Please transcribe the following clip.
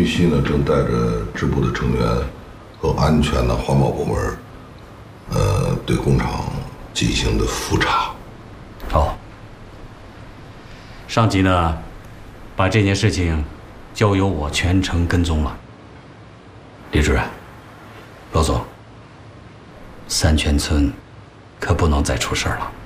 玉溪呢，正带着支部的成员和安全的环保部门，对工厂进行的复查。 好，上级呢，把这件事情交由我全程跟踪了。李主任，罗总，三泉村可不能再出事了。